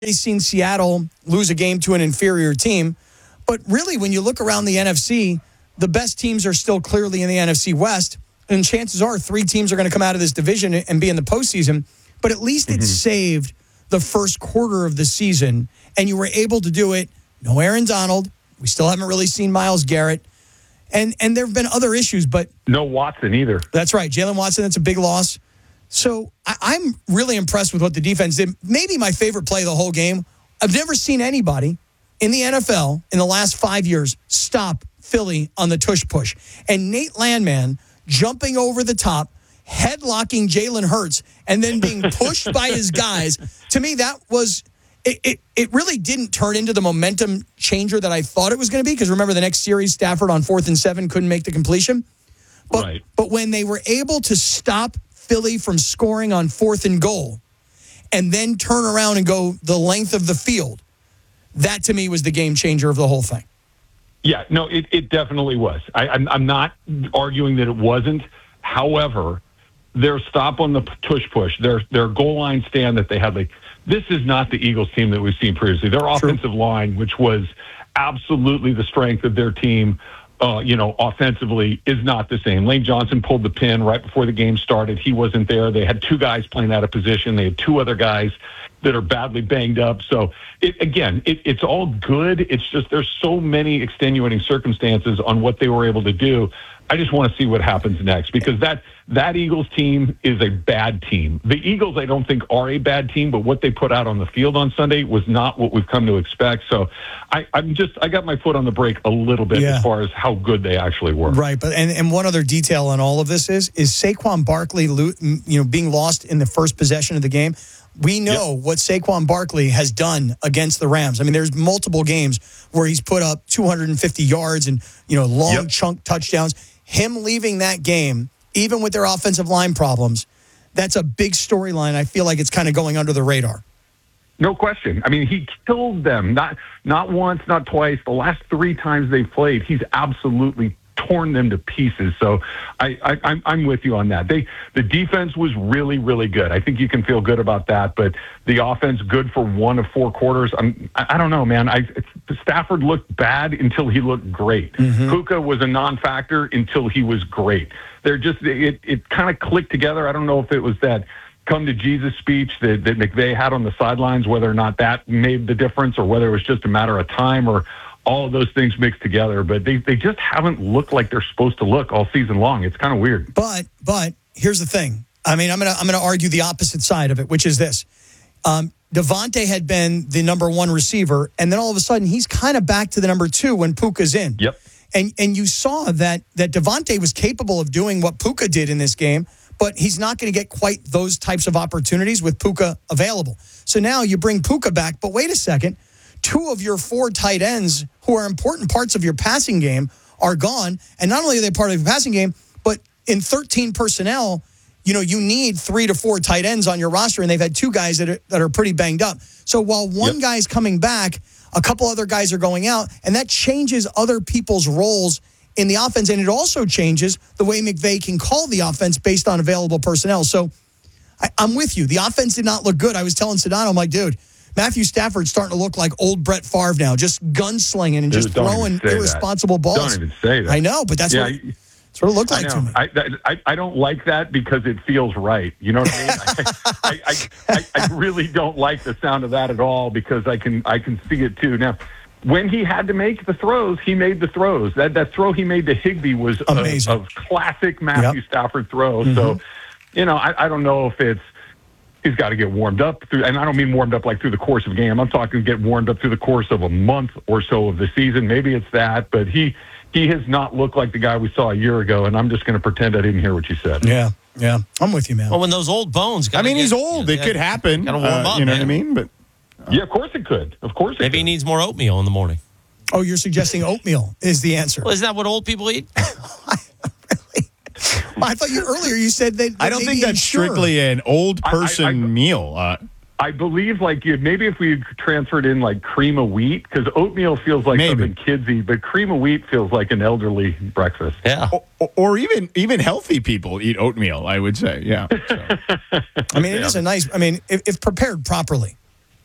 already seen Seattle lose a game to an inferior team. But really, when you look around the NFC, the best teams are still clearly in the NFC West. And chances are 3 teams are going to come out of this division and be in the postseason. But at least it saved the first quarter of the season. And you were able to do it. No Aaron Donald. We still haven't really seen Myles Garrett. And there have been other issues, but... No Watson either. That's right. Jalen Watson, that's a big loss. So I'm really impressed with what the defense did. Maybe my favorite play of the whole game. I've never seen anybody in the NFL in the last 5 years stop Philly on the tush push. And Nate Landman jumping over the top, headlocking Jalen Hurts, and then being pushed by his guys. To me, that was... It really didn't turn into the momentum changer that I thought it was going to be, because remember the next series, Stafford on 4th and 7 couldn't make the completion. But when they were able to stop Philly from scoring on 4th and goal and then turn around and go the length of the field, that to me was the game changer of the whole thing. Yeah, no, it definitely was. I'm not arguing that it wasn't. However, their stop on the tush push, their goal line stand that they had, like, this is not the Eagles team that we've seen previously. Their offensive line, which was absolutely the strength of their team, offensively, is not the same. Lane Johnson pulled the pin right before the game started. He wasn't there. They had 2 guys playing out of position. They had 2 other guys that are badly banged up. So, it's all good. It's just there's so many extenuating circumstances on what they were able to do. I just want to see what happens next, because that Eagles team is a bad team. The Eagles, I don't think, are a bad team, but what they put out on the field on Sunday was not what we've come to expect. So I got my foot on the brake a little bit as far as how good they actually were. Right, but and one other detail on all of this is Saquon Barkley, being lost in the first possession of the game. We know what Saquon Barkley has done against the Rams. I mean, there's multiple games where he's put up 250 yards and long chunk touchdowns. Him leaving that game, even with their offensive line problems, that's a big storyline. I feel like it's kind of going under the radar. No question. I mean, he killed them. Not once, not twice. The last 3 times they played, he's absolutely torn them to pieces. So I'm with you on that. The defense was really, really good. I think you can feel good about that. But the offense, good for 1 of 4 quarters. I don't know, man. Stafford looked bad until he looked great. Puka was a non-factor until he was great. They're just it kind of clicked together. I don't know if it was that come to Jesus speech that McVay had on the sidelines, whether or not that made the difference, or whether it was just a matter of time, or all of those things mixed together. But they just haven't looked like they're supposed to look all season long. It's kind of weird. But here's the thing. I mean, I'm gonna argue the opposite side of it, which is this. Devontae had been the number 1 receiver, and then all of a sudden he's kind of back to the number 2 when Puka's in. Yep. And you saw that Devontae was capable of doing what Puka did in this game, but he's not going to get quite those types of opportunities with Puka available. So now you bring Puka back, but wait a second. 2 of your 4 tight ends, who are important parts of your passing game, are gone. And not only are they part of your passing game, but in 13 personnel, you need 3 to 4 tight ends on your roster, and they've had 2 guys that are pretty banged up. So while one guy's coming back, a couple other guys are going out, and that changes other people's roles in the offense, and it also changes the way McVay can call the offense based on available personnel. So I'm with you. The offense did not look good. I was telling Sedano, I'm like, dude, Matthew Stafford's starting to look like old Brett Favre now, just gunslinging and just throwing irresponsible balls. Don't even say that. I know, but that's what it sort of looked like to me. I don't like that because it feels right. You know what I mean? I really don't like the sound of that at all, because I can see it too. Now, when he had to make the throws, he made the throws. That throw he made to Higbee was a classic Matthew Stafford throw. So, I don't know if he's got to get warmed up through, and I don't mean warmed up like through the course of a game. I'm talking get warmed up through the course of a month or so of the season. Maybe it's that, but he has not looked like the guy we saw a year ago, and I'm just going to pretend I didn't hear what you said. Yeah, I'm with you, man. Well, when those old bones, he's old. It could happen. Got to warm up. You know what I mean? But yeah, of course it could. Of course, maybe he needs more oatmeal in the morning. Oh, you're suggesting oatmeal is the answer? Well, isn't that what old people eat? I thought earlier you said that. I don't think that's strictly an old person meal. I believe maybe if we transferred in cream of wheat, because oatmeal feels like something kidsy, but cream of wheat feels like an elderly breakfast. Yeah. Or even healthy people eat oatmeal, I would say. Yeah. So. I mean, it is a nice, if prepared properly,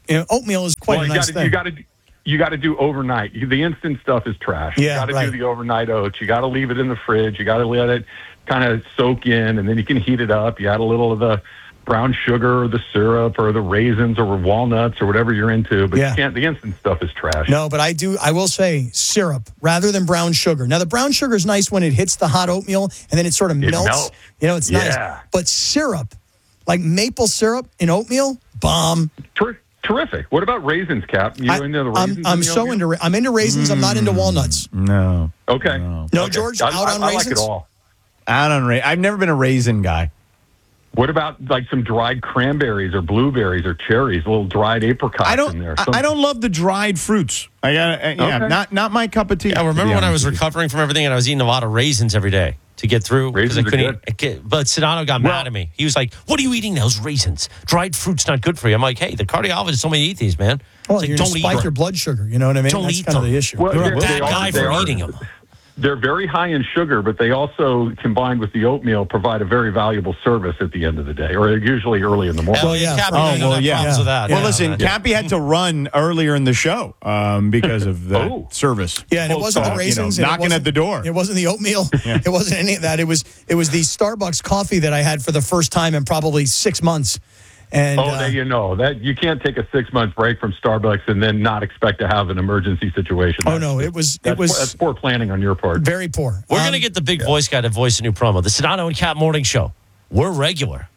oatmeal is quite a nice thing. You got to do overnight. The instant stuff is trash. Yeah, you got to do the overnight oats. You got to leave it in the fridge. You got to let it kind of soak in, and then you can heat it up. You add a little of the brown sugar or the syrup or the raisins or walnuts or whatever you're into, but you can't. The instant stuff is trash. No, but I will say syrup rather than brown sugar. Now the brown sugar is nice when it hits the hot oatmeal and then it sort of melts. It's nice. But syrup, like maple syrup in oatmeal, bomb. Terrific. What about raisins, Cap? You into the raisins? I'm into raisins. I'm not into walnuts. No. Okay. No, George. Out on raisins. I like it all. Out on raisins. I've never been a raisin guy. What about like some dried cranberries or blueberries or cherries, a little dried apricots in there? I don't love the dried fruits. Not my cup of tea. I remember when I was recovering from everything and I was eating a lot of raisins every day to get through. Raisins are good. But Sedano got mad at me. He was like, "What are you eating? Those raisins? Dried fruit's not good for you." I'm like, "Hey, the cardiologist told me to eat these, man." Well, like, you're don't spike your blood sugar. You know what I mean? Don't That's eat kind of them. the issue. Well, You're a bad guy for eating them. They're very high in sugar, but they also, combined with the oatmeal, provide a very valuable service at the end of the day, or usually early in the morning. Well, yeah. Problems with that. Well, listen, Cappy had to run earlier in the show because of the service. Yeah, and it wasn't the raisins. Knocking at the door. It wasn't the oatmeal. It wasn't any of that. It was the Starbucks coffee that I had for the first time in probably 6 months. And, there you know that you can't take a 6-month break from Starbucks and then not expect to have an emergency situation. That's poor planning on your part. Very poor. We're going to get the big voice guy to voice a new promo. The Sedano and Cap Morning Show. We're regular.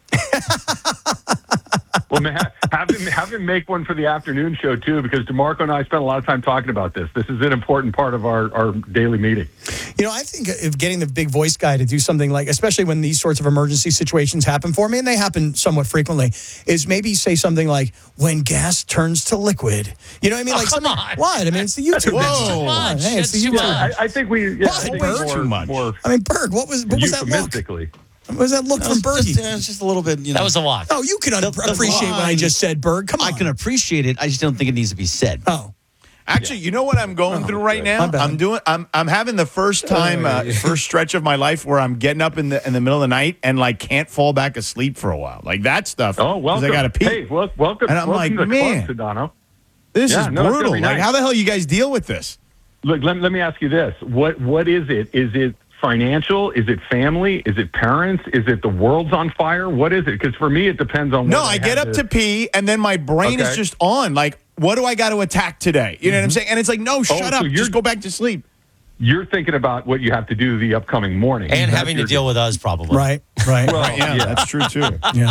Well, have him make one for the afternoon show, too, because DeMarco and I spent a lot of time talking about this. This is an important part of our daily meeting. I think of getting the big voice guy to do something like, especially when these sorts of emergency situations happen for me, and they happen somewhat frequently, is maybe say something like, when gas turns to liquid. You know what I mean? Like come on. What? I mean, it's the YouTube. Whoa. Hey, it's the YouTube. I think we... Yeah, I think too much. I mean, Berg, what was that look? What was that look from Bergie? It's just a little bit, That was a lot. Oh, you can appreciate what I just said, Berg. Come on. I can appreciate it. I just don't think it needs to be said. Oh. Actually, you know what I'm going through right now? I'm having the first stretch of my life where I'm getting up in the middle of the night and like can't fall back asleep for a while. Like that stuff. Oh, welcome. I got to pee. Hey, welcome. And I'm welcome like, to man, the club, Sedano. This is brutal. Like, how the hell you guys deal with this? Look, let me ask you this. What is it? Is it financial? Is it family? Is it parents? Is it the world's on fire? What is it? Because for me, it depends on. No, I get up to pee, and then my brain is just on. Like, what do I got to attack today? You know what I'm saying? And it's like, no, shut up. Just go back to sleep. You're thinking about what you have to do the upcoming morning. And having to deal with us, probably. Right. Well, that's true, too.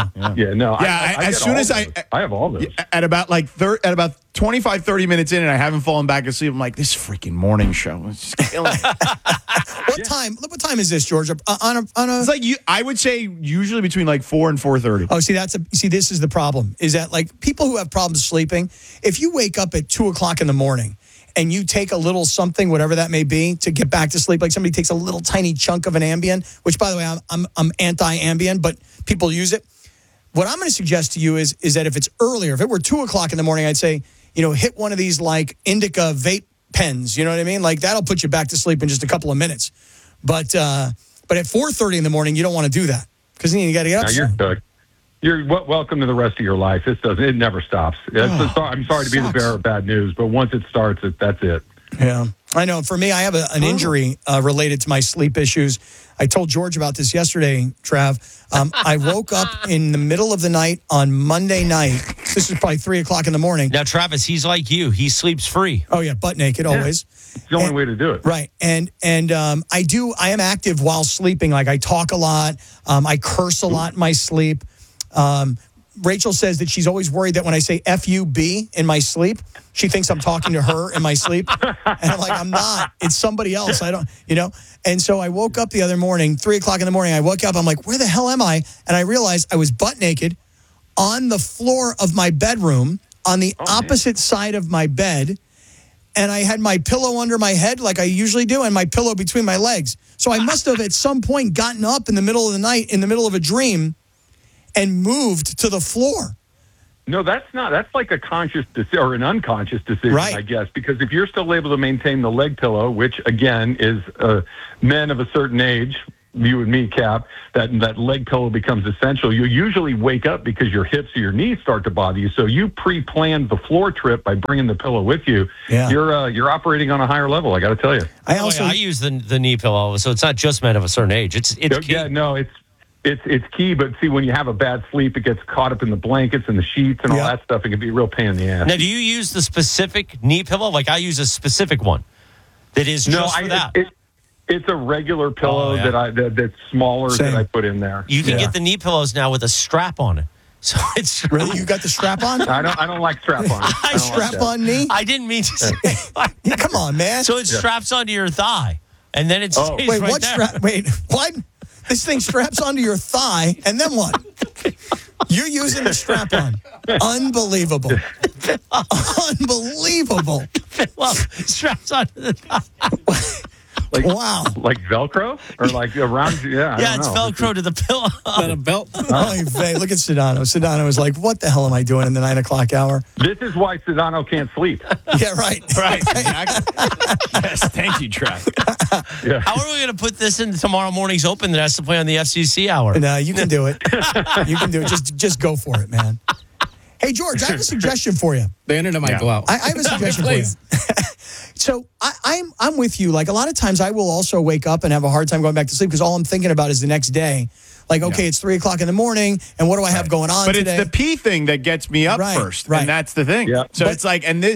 I have all those. At about like 25, 30 minutes in and I haven't fallen back asleep, I'm like, this freaking morning show is just killing me. What time is this, George? On a It's like I would say usually between like 4 and 4:30. Oh, this is the problem, is that like people who have problems sleeping, if you wake up at 2:00 in the morning and you take a little something, whatever that may be, to get back to sleep, like somebody takes a little tiny chunk of an Ambien, which by the way, I'm anti-Ambien, but people use it. What I'm going to suggest to you is that if it's earlier, if it were 2:00 in the morning, I'd say, hit one of these like indica vape pens, you know what I mean? Like that'll put you back to sleep in just a couple of minutes. But at 4:30 in the morning, you don't want to do that because then you got to get up. You're good. You're welcome to the rest of your life. It never stops. I'm sorry to be the bearer of bad news, but once it starts, that's it. Yeah, I know. For me, I have an injury related to my sleep issues. I told George about this yesterday, Trav. I woke up in the middle of the night on Monday night. This is probably 3:00 in the morning. Now, Travis, he's like you. He sleeps free. Oh, yeah, butt naked always. It's the only way to do it. Right. And I am active while sleeping. Like I talk a lot. I curse a lot in my sleep. Rachel says that she's always worried that when I say FUB in my sleep, she thinks I'm talking to her in my sleep. And I'm like, I'm not. It's somebody else. I don't, And so I woke up the other morning, 3:00 in the morning. I woke up. I'm like, where the hell am I? And I realized I was butt naked on the floor of my bedroom on the opposite side of my bed. And I had my pillow under my head like I usually do and my pillow between my legs. So I must have at some point gotten up in the middle of the night, in the middle of a dream, and moved to the floor. No, that's not. That's like a conscious decision or an unconscious decision, right. I guess, because if you're still able to maintain the leg pillow, which again is men of a certain age, you and me, Cap, that leg pillow becomes essential. You usually wake up because your hips or your knees start to bother you. So you pre-planned the floor trip by bringing the pillow with you. Yeah. You're operating on a higher level. I got to tell you. I use the knee pillow, so it's not just men of a certain age. It's key. Yeah, no, it's key. But see, when you have a bad sleep, it gets caught up in the blankets and the sheets and all that stuff. It can be a real pain in the ass. Now, do you use the specific knee pillow? Like I use a specific one that is just for that. It's a regular pillow that's smaller that I put in there. You can get the knee pillows now with a strap on it. So it's really, you got the strap on? I don't like strap on. Strap on knee? I didn't mean to say. Yeah, come on, man. So it straps onto your thigh, and then it stays wait, right what there. Wait, what? This thing straps onto your thigh, and then what? You're using the strap on. Unbelievable. Unbelievable. Well, straps onto the thigh. Wow. Like Velcro? Or like around? Yeah, Yeah, it's Velcro to the pillow. Not a belt. Oy vey, look at Sedano. Sedano was like, what the hell am I doing in the 9 o'clock hour? This is why Sedano can't sleep. Yeah, right. Right. Exactly. Yes. Thank you, Trav. Yeah. How are we going to put this in tomorrow morning's Open that has to play on the FCC hour? No, you can do it. You can do it. Just go for it, man. Hey, George, I have a suggestion for you. The internet might go out. I have a suggestion for you. So I'm with you. Like a lot of times I will also wake up and have a hard time going back to sleep because all I'm thinking about is the next day. Like, okay, it's 3 o'clock in the morning, and what do I have going on today? But it's the pee thing that gets me up first, and that's the thing. Yeah. So it's like, and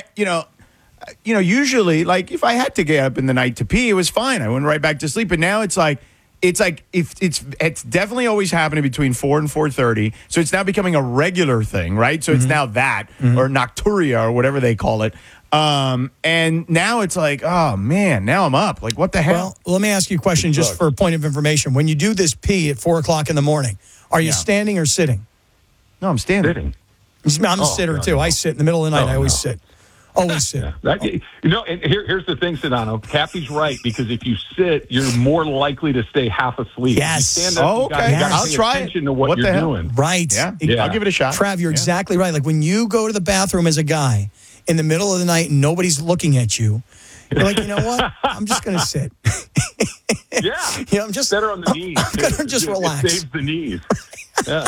usually, like if I had to get up in the night to pee, it was fine. I went right back to sleep. But now it's like if it's definitely always happening between 4 and 4:30. So it's now becoming a regular thing, right? So it's now that or nocturia or whatever they call it. And now it's like, oh man, now I'm up. Like, what the hell? Well, let me ask you a question just for a point of information. When you do this pee at 4 o'clock in the morning, are you standing or sitting? No, I'm standing. I'm a sitter too. I sit in the middle of the night. I always sit. Always sit. Yeah. And here's the thing, Sedano. Cappy's right, because if you sit, you're more likely to stay half asleep. Yes. You stand up, you gotta I'll pay try attention it. to what you're doing. Right. Yeah. I'll give it a shot. Trav, you're exactly right. Like when you go to the bathroom as a guy in the middle of the night and nobody's looking at you, you're like, you know what? I'm just going to sit. Yeah. I'm just better on the knees. I'm going to just relax. It saves the knees. Yeah.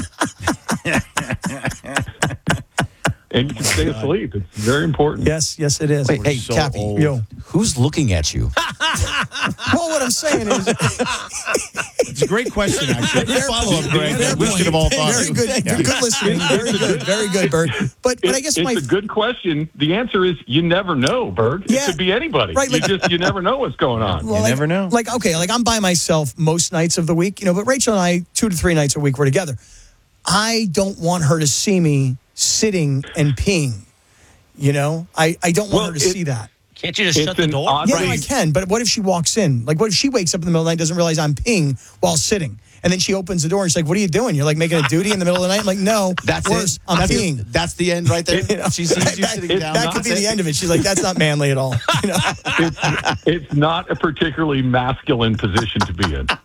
And you can stay asleep. It's very important. Yes, it is. Wait, hey, so Cappy, old. Yo. Who's looking at you? Well, what I'm saying is, It's a great question, actually. Fair Follow-up, Greg. Fair We should have all thought. very good, good listening. Very good, Bert. But I guess it's a good question. The answer is you never know, Bert. Yeah. It could be anybody. Right, You never know what's going on. Well, never know. Like, okay, like I'm by myself most nights of the week, but Rachel and I, 2 to 3 nights a week, we're together. I don't want her to see me sitting and peeing. I don't want her to see that. Can't you just shut the door? Yeah, no, I can. But what if she walks in? Like, what if she wakes up in the middle of the night, doesn't realize I'm peeing while sitting? And then she opens the door and she's like, what are you doing? You're like making a duty in the middle of the night? I'm like, no, That's worse, it. I'm That's peeing. it. That's the end right there. She sees you sitting down. That could be the end of it. She's like, that's not manly at all. It's not a particularly masculine position to be in.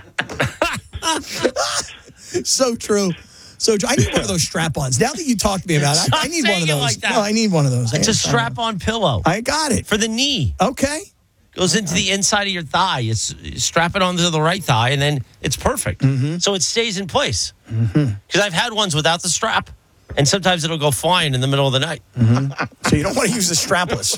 So true. So I need one of those strap-ons. Now that you talked to me about it, I need one of those. Like that. No, I need one of those. It's a strap-on pillow I got it. for the knee. Okay. Goes into the inside of your thigh. You strap it onto the right thigh, and then it's perfect. So it stays in place. Because I've had ones without the strap, and sometimes it'll go flying in the middle of the night. So you don't want to use the strapless.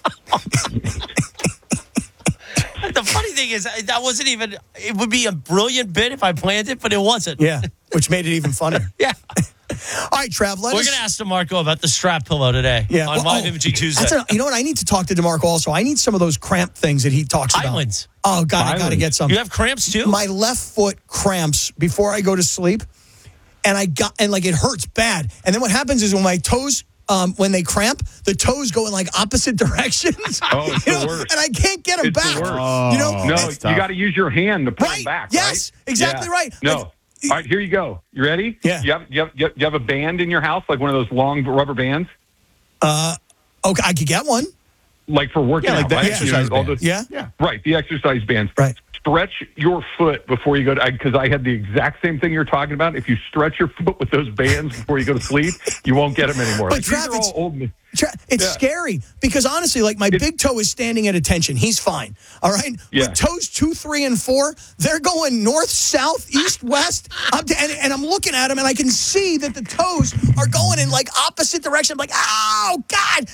The funny thing is, that wasn't even, it would be a brilliant bit if I planned it, but it wasn't. Yeah, which made it even funnier. Yeah. All right, Trav, We're going to ask DeMarco about the strap pillow today on Live Imaging Tuesday. You know what? I need to talk to DeMarco also. I need some of those cramp things that he talks about. Islands. Oh, God, I got to get some. You have cramps too? My left foot cramps before I go to sleep, and it hurts bad. And then what happens is when my toes, when they cramp, the toes go in like opposite directions. Oh, it's the worst. And I can't get them It's back. the worst. No, you got to use your hand to pull them back. Yes, right? exactly right. No. All right, here you go. You ready? Yeah. You have a band in your house, like one of those long rubber bands? Okay, I could get one. Like for working Yeah, like out, the right? exercise all bands. Yeah. Right, the exercise bands. Right. stretch your foot before you go to, because I had the exact same thing you're talking about. If you stretch your foot with those bands before you go to sleep, you won't get them anymore. But Like, these are Travis, all old. It's scary because honestly, like my big toe is standing at attention. He's fine. All right. Yeah. With toes 2, 3, and 4, they're going north, south, east, west. And I'm looking at them and I can see that the toes are going in like opposite direction. I'm like, oh, God.